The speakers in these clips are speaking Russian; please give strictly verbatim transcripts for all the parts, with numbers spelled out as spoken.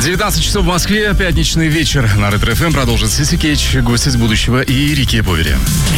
девятнадцать часов в Москве, пятничный вечер на Ретро эф эм продолжит Сиси Кейдж, гость из будущего и Рики Повери.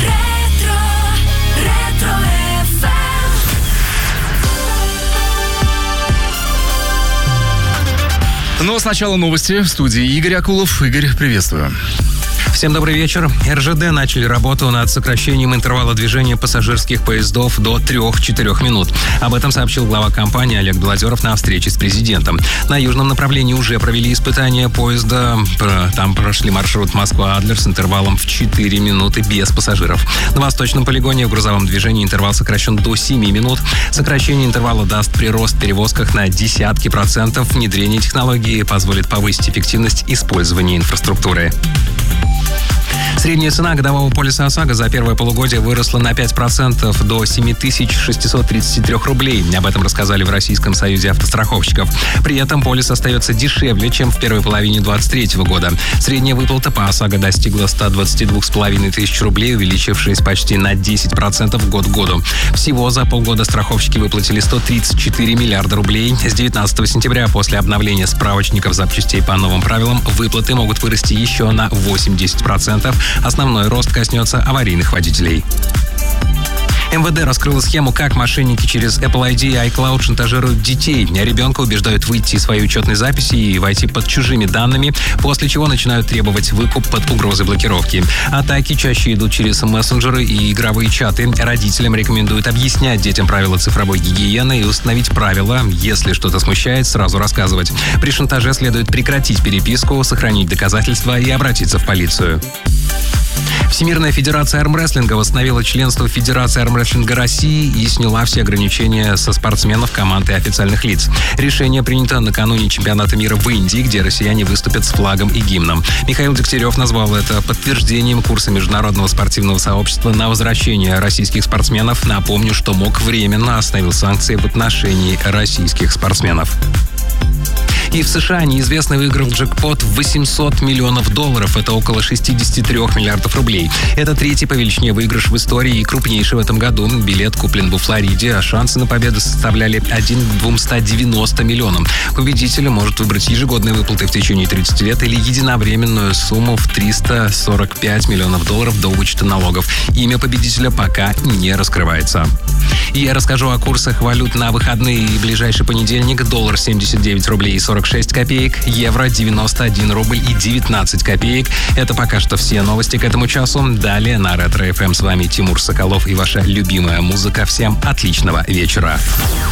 Но сначала новости в студии Игорь Акулов. Игорь, приветствую. Всем добрый вечер. эр жэ дэ начали работу над сокращением интервала движения пассажирских поездов до трех-четырех минут. Об этом сообщил глава компании Олег Белозеров на встрече с президентом. На южном направлении уже провели испытания поезда. Там прошли маршрут Москва-Адлер с интервалом в четыре минуты без пассажиров. На восточном полигоне в грузовом движении интервал сокращен до семи минут. Сокращение интервала даст прирост в перевозках на десятки процентов. Внедрение технологии позволит повысить эффективность использования инфраструктуры. Средняя цена годового полиса ОСАГО за первое полугодие выросла на пять процентов до семь тысяч шестьсот тридцать три рублей. Об этом рассказали в Российском союзе автостраховщиков. При этом полис остается дешевле, чем в первой половине двадцать третьего года. Средняя выплата по ОСАГО достигла ста двадцати двух с половиной тысяч рублей, увеличившись почти на десять процентов год к году. Всего за полгода страховщики выплатили сто тридцать четыре миллиарда рублей. С девятнадцатого сентября после обновления справочников запчастей по новым правилам выплаты могут вырасти еще на восемьдесят процентов. Основной рост коснется аварийных водителей. эм вэ дэ раскрыла схему, как мошенники через Apple ай ди и iCloud шантажируют детей. Ребенка убеждают выйти из своей учетной записи и войти под чужими данными, после чего начинают требовать выкуп под угрозой блокировки. Атаки чаще идут через мессенджеры и игровые чаты. Родителям рекомендуют объяснять детям правила цифровой гигиены и установить правила. Если что-то смущает, сразу рассказывать. При шантаже следует прекратить переписку, сохранить доказательства и обратиться в полицию. Всемирная федерация армрестлинга восстановила членство в Федерации армрестлинга России и сняла все ограничения со спортсменов, команд и официальных лиц. Решение принято накануне чемпионата мира в Индии, где россияне выступят с флагом и гимном. Михаил Дегтярев назвал это подтверждением курса международного спортивного сообщества на возвращение российских спортсменов. Напомню, что МОК временно остановил санкции в отношении российских спортсменов. И в США неизвестный выиграл джекпот в восемьсот миллионов долларов. Это около шестьдесят три миллиардов рублей. Это третий по величине выигрыш в истории и крупнейший в этом году. Билет куплен во Флориде, а шансы на победу составляли один к двумстам девяноста миллионам. Победитель может выбрать ежегодные выплаты в течение тридцати лет или единовременную сумму в триста сорок пять миллионов долларов до вычета налогов. Имя победителя пока не раскрывается. И я расскажу о курсах валют на выходные и ближайший понедельник. Доллар семьдесят девять рублей и сорок шесть копеек, евро девяносто один рубль и девятнадцать копеек. Это пока что все новости к этому часу. Далее на Ретро эф эм с вами Тимур Соколов и ваша любимая музыка. Всем отличного вечера.